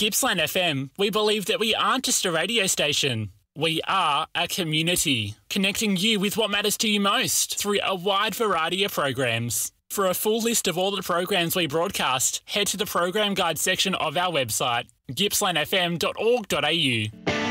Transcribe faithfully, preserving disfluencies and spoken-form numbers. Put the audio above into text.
Gippsland F M, we believe that we aren't just a radio station. We are a community, connecting you with what matters to you most through a wide variety of programs. For a full list of all the programs we broadcast, head to the program guide section of our website, gippsland f m dot org dot a u.